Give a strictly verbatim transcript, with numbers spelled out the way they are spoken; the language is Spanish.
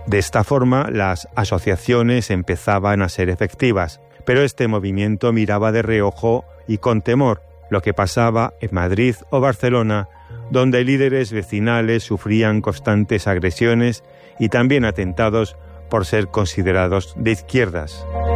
De esta forma, las asociaciones empezaban a ser efectivas, pero este movimiento miraba de reojo y con temor lo que pasaba en Madrid o Barcelona, donde líderes vecinales sufrían constantes agresiones y también atentados por ser considerados de izquierdas.